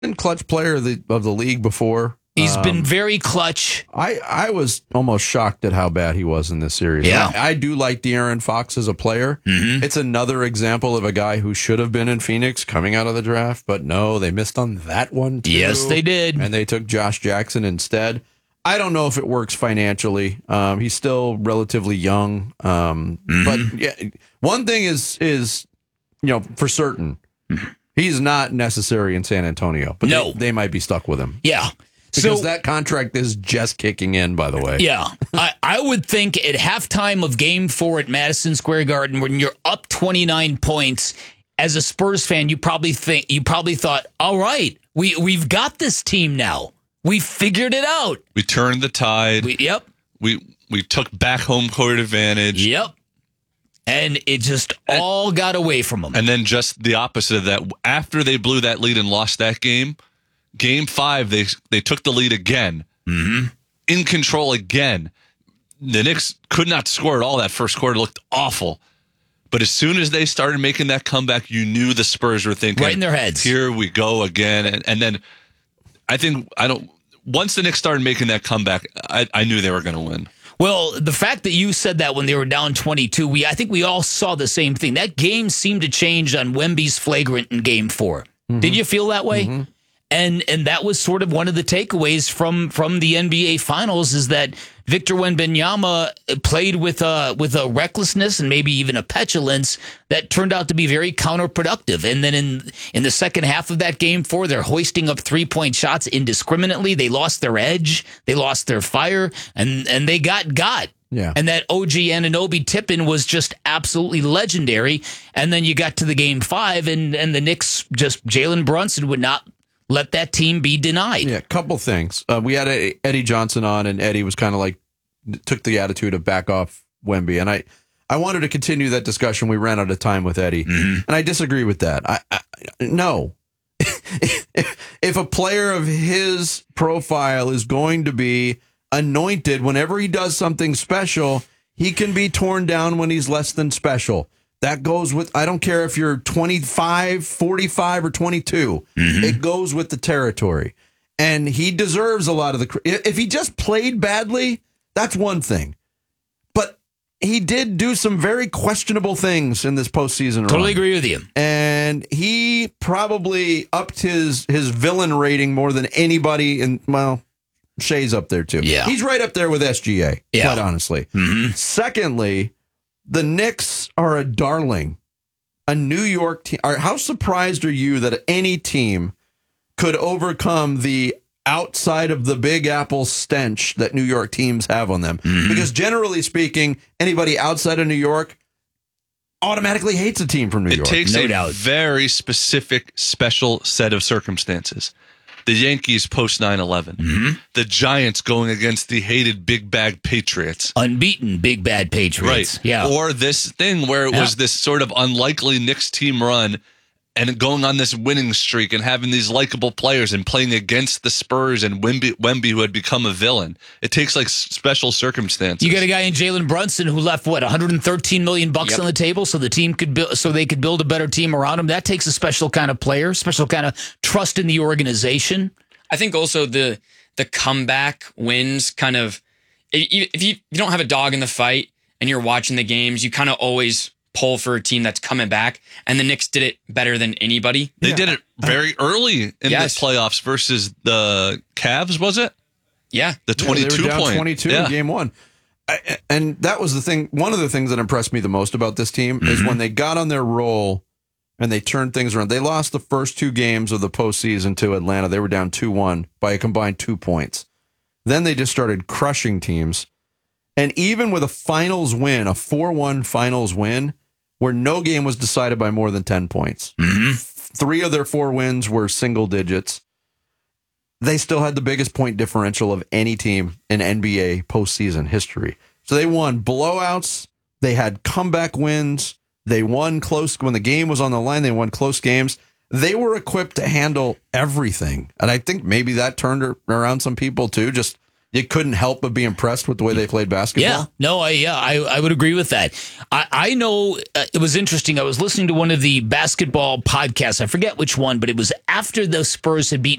been clutch player of the league before. He's been very clutch. I was almost shocked at how bad he was in this series. Yeah. I do like De'Aaron Fox as a player. Mm-hmm. It's another example of a guy who should have been in Phoenix coming out of the draft, but no, they missed on that one too. Yes, they did. And they took Josh Jackson instead. I don't know if it works financially. He's still relatively young. But yeah, one thing is for certain, he's not necessary in San Antonio. But no. they might be stuck with him. Yeah. Because that contract is just kicking in, by the way. Yeah. I would think at halftime of Game 4 at Madison Square Garden, when you're up 29 points, as a Spurs fan, you probably thought, all right, we've got this team now. We figured it out. We turned the tide. Yep. We took back home court advantage. Yep. And it just all got away from them. And then just the opposite of that. After they blew that lead and lost that game, Game 5, they took the lead again. Mm-hmm. In control again. The Knicks could not score at all that first quarter. It looked awful. But as soon as they started making that comeback, you knew the Spurs were thinking, right in their heads, here we go again. And then once the Knicks started making that comeback, I knew they were going to win. Well, the fact that you said that when they were down 22, I think we all saw the same thing. That game seemed to change on Wemby's flagrant in Game 4. Mm-hmm. Did you feel that way? Mm-hmm. And that was sort of one of the takeaways from the NBA Finals is that Victor Wembanyama played with a recklessness and maybe even a petulance that turned out to be very counterproductive. And then in the second half of that Game 4, they're hoisting up 3-point shots indiscriminately. They lost their edge, they lost their fire, and they got. Yeah. And that OG Anunoby tip-in was just absolutely legendary. And then you got to the Game 5, and the Knicks Jalen Brunson would not let that team be denied. Yeah, a couple things. We had Eddie Johnson on, and Eddie was kind of like, took the attitude of back off Wemby. And I wanted to continue that discussion. We ran out of time with Eddie. Mm-hmm. And I disagree with that. No. If a player of his profile is going to be anointed whenever he does something special, he can be torn down when he's less than special. That goes with, I don't care if you're 25, 45, or 22. Mm-hmm. It goes with the territory. And he deserves a lot of the, if he just played badly, that's one thing. But he did do some very questionable things in this postseason run. Totally agree with you. And he probably upped his villain rating more than anybody. And, well, Shea's up there, too. Yeah. He's right up there with SGA, quite honestly. Mm-hmm. Secondly, the Knicks are a darling, a New York team. How surprised are you that any team could overcome the outside of the Big Apple stench that New York teams have on them? Mm-hmm. Because generally speaking, anybody outside of New York automatically hates a team from New York. It takes no a doubt. very specific, special set of circumstances. The Yankees post 9/11. Mm-hmm. The Giants going against the hated big bad Patriots. Unbeaten big bad Patriots. Right. Yeah. Or this thing where it was this sort of unlikely Knicks team run and going on this winning streak and having these likable players and playing against the Spurs and Wemby, who had become a villain. It takes like special circumstances. You got a guy in Jalen Brunson who left $113 million on the table so the team could they could build a better team around him. That takes a special kind of player, special kind of trust in the organization. I think also the comeback wins kind of, if you don't have a dog in the fight and you're watching the games, you kind of always pull for a team that's coming back, and the Knicks did it better than anybody. They did it very early in the playoffs versus the Cavs, was it? Yeah. The 22 they were down point. 22 in Game 1. And that was the thing. One of the things that impressed me the most about this team is when they got on their roll and they turned things around. They lost the first 2 games of the postseason to Atlanta. They were down 2-1 by a combined 2 points. Then they just started crushing teams. And even with a finals win, a 4-1 finals win, where no game was decided by more than 10 points. Mm-hmm. 3 of their 4 wins were single digits. They still had the biggest point differential of any team in NBA postseason history. So they won blowouts. They had comeback wins. They won close. When the game was on the line, they won close games. They were equipped to handle everything. And I think maybe that turned around some people too. Just you couldn't help but be impressed with the way they played basketball. Yeah, no, I would agree with that. I know it was interesting. I was listening to one of the basketball podcasts. I forget which one, but it was after the Spurs had beaten